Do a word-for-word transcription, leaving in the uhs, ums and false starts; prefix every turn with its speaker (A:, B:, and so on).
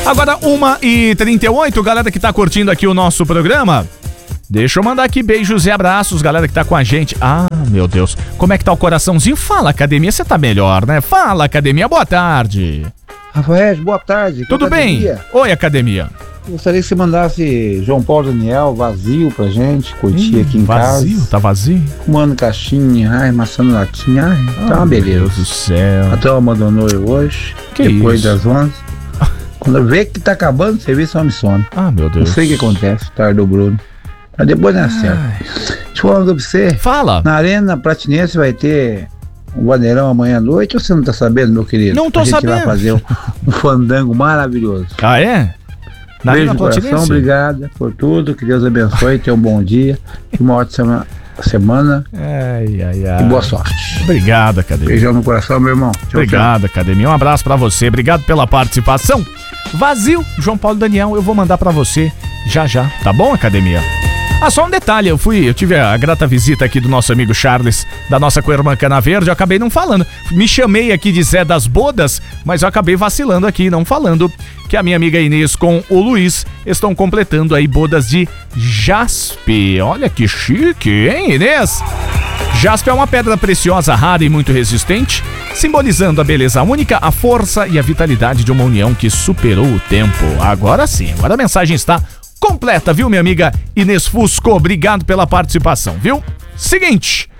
A: Agora, uma e trinta e oito, galera que tá curtindo aqui o nosso programa. Deixa eu mandar aqui beijos e abraços, galera que tá com a gente. Ah, meu Deus, como é que tá o coraçãozinho? Fala, academia, você tá melhor, né? Fala, academia, boa tarde.
B: Rafael, boa tarde.
A: Tudo bem? Oi, academia.
B: Gostaria que você mandasse João Paulo Daniel Vazio pra gente, curtir hum, aqui em
A: vazio,
B: casa.
A: Vazio? Tá vazio?
B: Fumando caixinha, ai, maçando latinha, ai, ah, tá uma beleza.
A: Meu Deus do céu.
B: Até eu abandonou eu hoje,
A: que
B: depois
A: isso?
B: das onze. Quando eu ver que tá acabando o serviço, eu me sono.
A: Ah, meu Deus.
B: Não sei o que acontece, tardou o Bruno. Mas depois não é certo. Deixa eu falar uma coisa pra você.
A: Fala.
B: Na Arena Pratinense vai ter um bandeirão amanhã à noite, ou você não tá sabendo, meu querido?
A: Não tô
B: a gente
A: sabendo.
B: vai fazer um, um fandango maravilhoso.
A: Ah, é? Na
B: Beijo no coração, obrigada por tudo, que Deus abençoe, tenha um bom dia e uma ótima semana.
A: Ai, ai, ai.
B: E boa sorte.
A: Obrigado, academia.
B: Beijão no coração, meu irmão. Tchau,
A: obrigado,
B: tchau.
A: academia. Um abraço pra você, obrigado pela participação. Vazio, João Paulo Daniel, eu vou mandar pra você já já, tá bom, academia? Ah, só um detalhe, eu fui, eu tive a grata visita aqui do nosso amigo Charles, da nossa coirmã Cana Verde, eu acabei não falando. Me chamei aqui de Zé das Bodas, mas eu acabei vacilando aqui, não falando que a minha amiga Inês com o Luiz estão completando aí bodas de jaspe. Olha que chique, hein, Inês? Jaspe é uma pedra preciosa, rara e muito resistente, simbolizando a beleza única, a força e a vitalidade de uma união que superou o tempo. Agora sim, agora a mensagem está completa, viu, minha amiga Inês Fusco? Obrigado pela participação, viu? Seguinte,